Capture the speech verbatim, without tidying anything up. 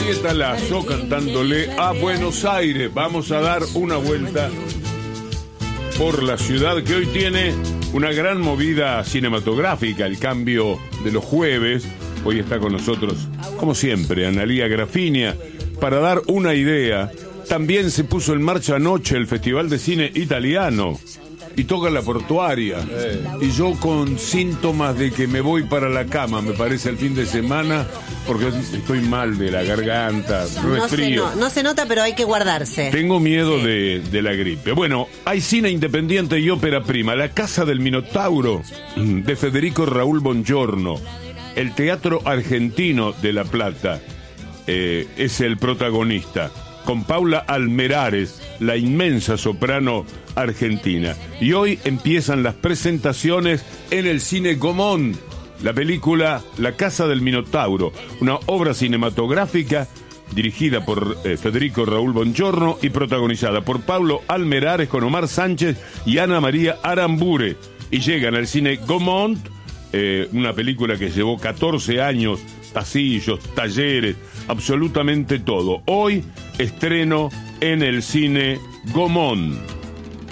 Julieta Lazo cantándole a Buenos Aires. Vamos a dar una vuelta por la ciudad que hoy tiene una gran movida cinematográfica, el cambio de los jueves. Hoy está con nosotros, como siempre, Analía Grafinia, para dar una idea. También se puso en marcha anoche el Festival de Cine Italiano y toca La Portuaria. Eh. Y yo con síntomas de que me voy para la cama, me parece, el fin de semana, porque estoy mal de la garganta, no resfrío. Se no, no se nota, pero hay que guardarse. Tengo miedo sí. de, de la gripe. Bueno, hay cine independiente y ópera prima. La Casa del Minotauro, de Federico Raúl Bongiorno. El Teatro Argentino de La Plata eh, es el protagonista, con Paula Almerares, la inmensa soprano argentina. Y hoy empiezan las presentaciones en el Cine Gaumont, la película La Casa del Minotauro, una obra cinematográfica dirigida por eh, Federico Raúl Bongiorno y protagonizada por Paulo Almerares con Omar Sánchez y Ana María Arambure. Y llegan al Cine Gaumont, eh, una película que llevó catorce años, pasillos, talleres, absolutamente todo. Hoy estreno en el Cine Gaumont.